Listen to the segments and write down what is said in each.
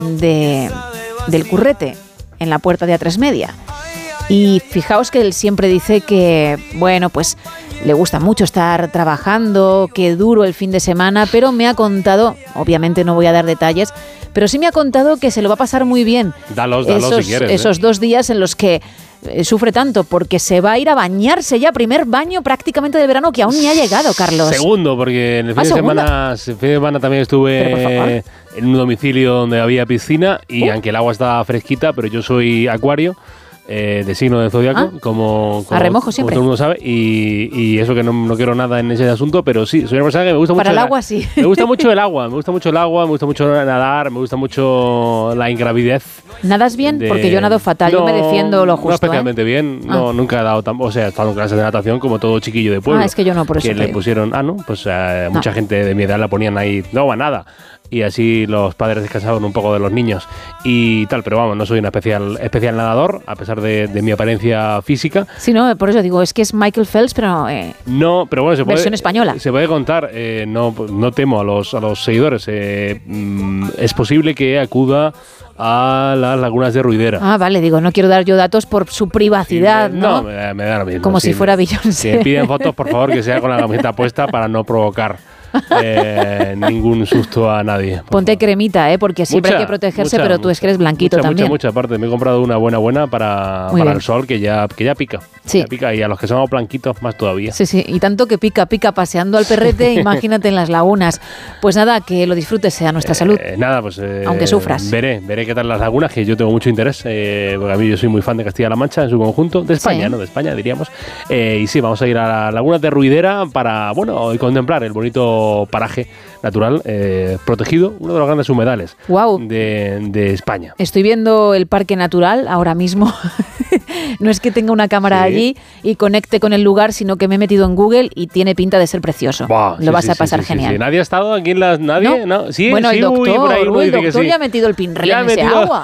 del Currete, en la puerta de A3 Media. Y fijaos que él siempre dice que, bueno, pues le gusta mucho estar trabajando, que duro el fin de semana, pero me ha contado, obviamente no voy a dar detalles, pero sí me ha contado que se lo va a pasar muy bien. Dalos si quieres. Esos 2 días en los que sufre tanto, porque se va a ir a bañarse ya, primer baño prácticamente de verano que aún ni ha llegado, Carlos. Segundo, porque en el fin de semana también estuve en un domicilio donde había piscina y aunque el agua estaba fresquita, pero yo soy acuario, de signo de zodiaco, como a remojo siempre. Todo el mundo sabe, y eso que no quiero nada en ese asunto, pero sí, soy una persona que me gusta mucho. Para el agua sí. Me gusta mucho el agua, me gusta mucho nadar, me gusta mucho la ingravidez. ¿Nadas bien? Porque yo nado fatal, yo me defiendo lo justo. No especialmente bien, nunca he dado he estado en clases de natación como todo chiquillo de pueblo. Es que yo no, por eso. Que le pusieron, mucha gente de mi edad la ponían ahí, no va nada. Y así los padres descansaban un poco de los niños y tal, pero vamos, no soy un especial nadador, a pesar de mi apariencia física. Sí, no, por eso digo, es que es Michael Phelps, pero no, pero bueno, versión española. Se puede contar, no temo a los seguidores, es posible que acuda a las lagunas de Ruidera. Vale, digo, no quiero dar yo datos por su privacidad, ¿no? No, me da lo mismo. Como si fuera Beyoncé. Si me piden fotos, por favor, que sea con la camiseta puesta para no provocar ningún susto a nadie. Ponte cremita, porque siempre hay que protegerse, pero tú es que eres blanquito también. Mucha, aparte. Me he comprado una buena para el sol, que ya pica. Sí. Ya pica, y a los que somos blanquitos más todavía. Sí, y tanto que pica paseando al perrete, imagínate en las lagunas. Pues nada, que lo disfrutes a nuestra salud. Aunque sufras. Veré qué tal las lagunas, que yo tengo mucho interés, porque a mí yo soy muy fan de Castilla-La Mancha en su conjunto, de España, ¿no? De España, diríamos. Y sí, vamos a ir a las lagunas de Ruidera para, contemplar el bonito paraje natural protegido, uno de los grandes humedales de España. Estoy viendo el parque natural ahora mismo. No es que tenga una cámara allí y conecte con el lugar, sino que me he metido en Google y tiene pinta de ser precioso. Lo vas a pasar genial. Sí. ¿Nadie ha estado aquí en las... ¿Nadie? ¿No? Sí, bueno, sí, el doctor, por ahí, el doctor ya ha metido el pinrel en ese agua.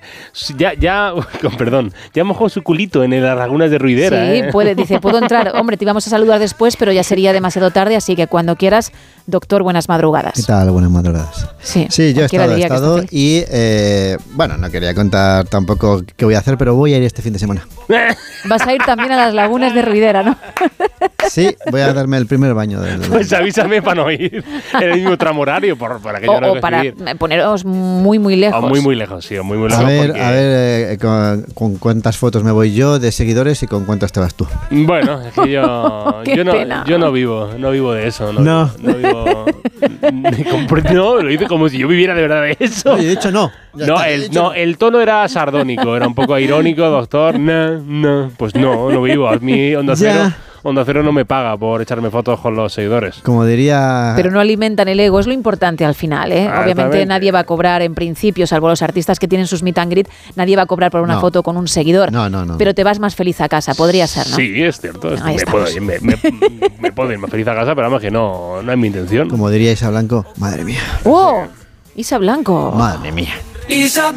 Ya mojó su culito en las lagunas de Ruidera. Sí, puedo entrar. Hombre, te íbamos a saludar después, pero ya sería demasiado tarde, así que cuando quieras, doctor, buenas madrugadas. ¿Qué tal? Buenas madrugadas. Sí, yo he estado y, no quería contar tampoco qué voy a hacer, pero voy a ir este fin de semana. Vas a ir también a las lagunas de Ruidera, ¿no? Sí, voy a darme el primer baño. Pues avísame para no ir en el mismo tramo horario, para que yo no para poneros muy, muy lejos. Muy lejos, sí, muy lejos. A ver, con cuántas fotos me voy yo de seguidores y con cuántas te vas tú. Bueno, es que yo no vivo de eso. No vivo. No, lo hice como si yo viviera de verdad de eso. Oye, de hecho, no. El tono era sardónico, era un poco irónico, doctor. No, pues no vivo. A mí, Onda Cero no me paga por echarme fotos con los seguidores. Como diría... Pero no alimentan el ego, es lo importante al final, ¿eh? Obviamente nadie va a cobrar en principio, salvo los artistas que tienen sus meet and greet, nadie va a cobrar por una foto con un seguidor. No. Pero te vas más feliz a casa, podría ser, ¿no? Sí, es cierto. Me puedo ir más feliz a casa, pero además que no es mi intención. Como diría Isa Blanco, madre mía. ¡Oh! Isa Blanco. Madre mía. Isa